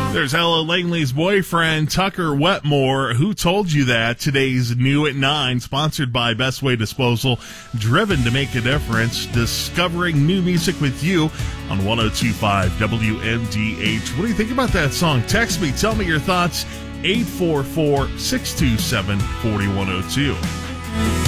There's Ella Langley's boyfriend, Tucker Wetmore. Who Told You That? Today's New at 9, sponsored by Best Way Disposal, driven to make a difference, discovering new music with you on 102.5 WMDH. What do you think about that song? Text me, tell me your thoughts, 844-627-4102.